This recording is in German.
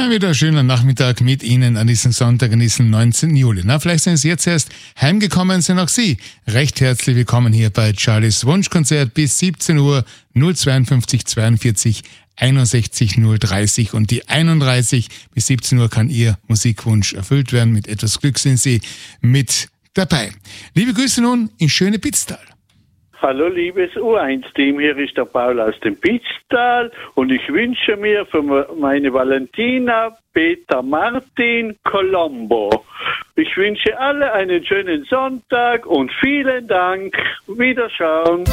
Mal wieder ein schöner Nachmittag mit Ihnen an diesem Sonntag, an diesem 19. Juli. Na, vielleicht sind Sie jetzt erst heimgekommen, sind auch Sie recht herzlich willkommen hier bei Charlies Wunschkonzert bis 17 Uhr 052 42 61 030 und die 31 bis 17 Uhr kann Ihr Musikwunsch erfüllt werden. Mit etwas Glück sind Sie mit dabei. Liebe Grüße nun in schöne Pitztal. Hallo liebes U1-Team, hier ist der Paul aus dem Pitztal und ich wünsche mir für meine Valentina Peter Martin Colombo. Ich wünsche alle einen schönen Sonntag und vielen Dank. Wiederschauen.